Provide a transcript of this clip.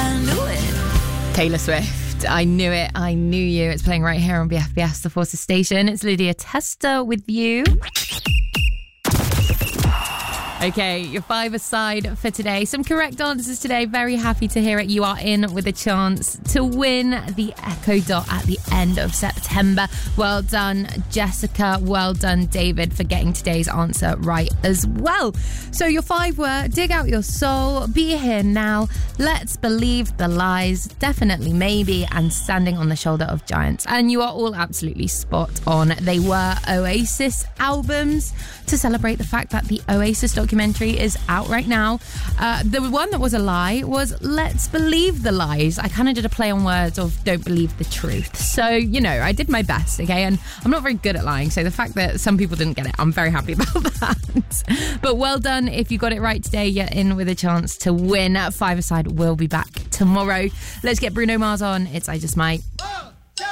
Taylor Swift, I knew it, I knew you. It's playing right here on BFBS, the Forces Station. It's Lydia Testa with you. Okay, your five-a-side for today. Some correct answers today. Very happy to hear it. You are in with a chance to win the Echo Dot at the end of September. Well done, Jessica. Well done, David, for getting today's answer right as well. So your five were dig out your soul, be here now, let's believe the lies, definitely maybe, and standing on the shoulder of giants. And you are all absolutely spot on. They were Oasis albums to celebrate the fact that the Oasis documentary is out right now. The one that was a lie was Let's Believe the Lies. I kind of did a play on words of don't believe the truth. So, you know, I did my best, okay? And I'm not very good at lying, so the fact that some people didn't get it, I'm very happy about that. But well done. If you got it right today, you're in with a chance to win. Five-a-side will be back tomorrow. Let's get Bruno Mars on. It's I Just Might.